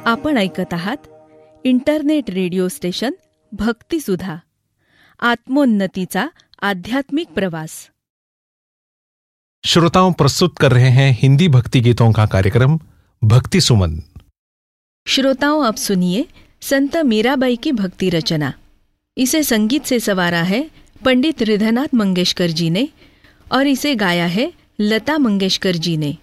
आपण ऐकत आहात इंटरनेट रेडिओ स्टेशन भक्तिसुधा, आत्मोन्नतीचा आध्यात्मिक प्रवास। श्रोताओं, प्रस्तुत कर रहे हैं हिंदी भक्ति गीतों का कार्यक्रम भक्ति सुमन। श्रोताओं, अब सुनिए संत मीराबाई की भक्ति रचना। इसे संगीत से संवारा है पंडित हृदयनाथ मंगेशकर जी ने और इसे गाया है लता मंगेशकर जी ने।